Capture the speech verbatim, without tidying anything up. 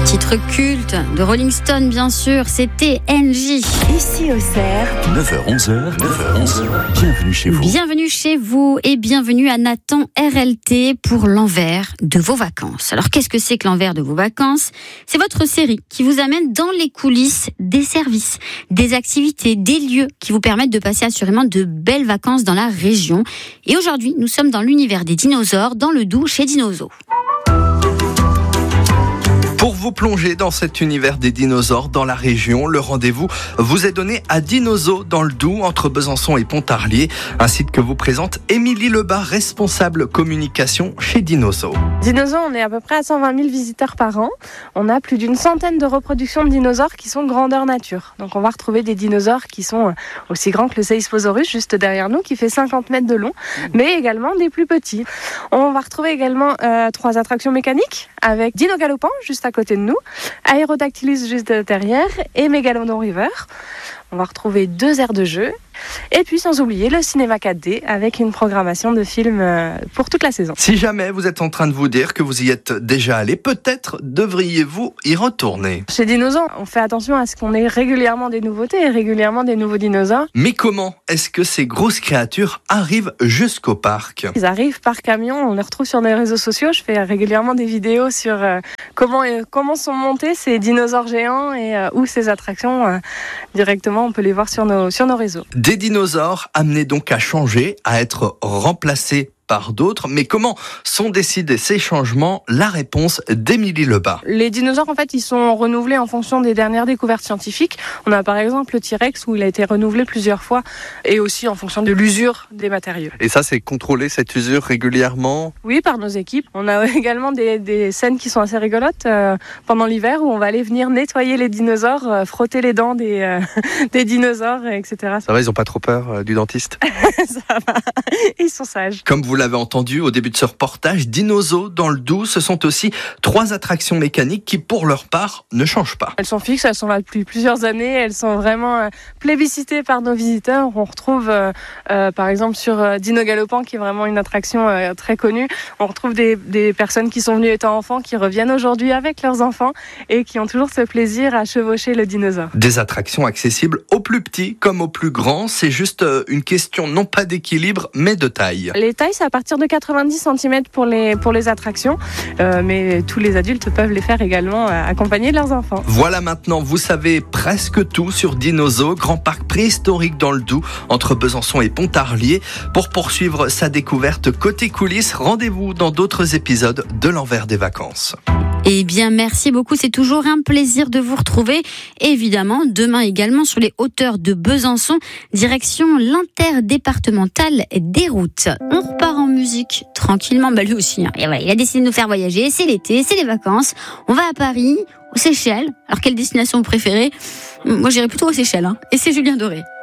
Titre culte de Rolling Stone, bien sûr, c'était N J. Ici au Cerf. neuf heures onze, neuf heures onze, bienvenue chez vous. Bienvenue chez vous et bienvenue à Nathan R L T pour l'envers de vos vacances. Alors qu'est-ce que c'est que l'envers de vos vacances ? C'est votre série qui vous amène dans les coulisses des services, des activités, des lieux qui vous permettent de passer assurément de belles vacances dans la région. Et aujourd'hui, nous sommes dans l'univers des dinosaures, dans le Doubs chez Dinozo. Pour vous plonger dans cet univers des dinosaures dans la région, le rendez-vous vous est donné à Dinozo dans le Doubs, entre Besançon et Pontarlier, un site que vous présente Émilie Lebas, responsable communication chez Dinozo. Dinozo, on est à peu près à cent vingt mille visiteurs par an. On a plus d'une centaine de reproductions de dinosaures qui sont grandeur nature. Donc on va retrouver des dinosaures qui sont aussi grands que le Seisphosaurus juste derrière nous, qui fait cinquante mètres de long, mais également des plus petits. On va retrouver également euh, trois attractions mécaniques avec Dino Galopant juste à côté de nous, Aerodactylus juste derrière et Megalodon River. On va retrouver deux aires de jeu et puis sans oublier le cinéma quatre D avec une programmation de films pour toute la saison. Si jamais vous êtes en train de vous dire que vous y êtes déjà allé, peut-être devriez-vous y retourner. Chez Dinozo, on fait attention à ce qu'on ait régulièrement des nouveautés et régulièrement des nouveaux dinosaures. Mais comment est-ce que ces grosses créatures arrivent jusqu'au parc ? Ils arrivent par camion, on les retrouve sur les réseaux sociaux. Je fais régulièrement des vidéos sur euh, comment, euh, comment sont montés ces dinosaures géants et euh, où ces attractions euh, directement. On peut les voir sur nos, sur nos réseaux. Des dinosaures amenés donc à changer, à être remplacés par d'autres. Mais comment sont décidés ces changements ? La réponse d'Émilie Lebas. Les dinosaures, en fait, ils sont renouvelés en fonction des dernières découvertes scientifiques. On a par exemple le T-Rex où il a été renouvelé plusieurs fois et aussi en fonction de l'usure des matériaux. Et ça, c'est contrôler cette usure régulièrement ? Oui, par nos équipes. On a également des, des scènes qui sont assez rigolotes euh, pendant l'hiver où on va aller venir nettoyer les dinosaures, euh, frotter les dents des, euh, des dinosaures, et cetera. Ça va, ils n'ont pas trop peur euh, du dentiste ? Ça va, ils sont sages. Comme vous l'avez entendu au début de ce reportage, Dinozo dans le Doubs, ce sont aussi trois attractions mécaniques qui, pour leur part, ne changent pas. Elles sont fixes, elles sont là depuis plusieurs années, elles sont vraiment plébiscitées par nos visiteurs. On retrouve, euh, euh, par exemple, sur euh, Dino Galopant, qui est vraiment une attraction euh, très connue, on retrouve des, des personnes qui sont venues étant enfants, qui reviennent aujourd'hui avec leurs enfants et qui ont toujours ce plaisir à chevaucher le dinosaure. Des attractions accessibles aux plus petits comme aux plus grands, c'est juste une question non pas d'équilibre, mais de taille. Les tailles, c'est à partir de quatre-vingt-dix centimètres pour les, pour les attractions, euh, mais tous les adultes peuvent les faire également euh, accompagnés de leurs enfants. Voilà, maintenant vous savez presque tout sur Dinozo, grand parc préhistorique dans le Doubs, entre Besançon et Pontarlier. Pour poursuivre sa découverte côté coulisses, rendez-vous dans d'autres épisodes de l'envers des vacances. Eh bien, merci beaucoup. C'est toujours un plaisir de vous retrouver. Et évidemment, demain également sur les hauteurs de Besançon, direction l'interdépartementale des routes. On repart en musique tranquillement. Bah lui aussi, hein. Et voilà, il a décidé de nous faire voyager. C'est l'été, c'est les vacances. On va à Paris, aux Seychelles. Alors, quelle destination préférée ? Moi, j'irais plutôt aux Seychelles. Hein. Et c'est Julien Doré.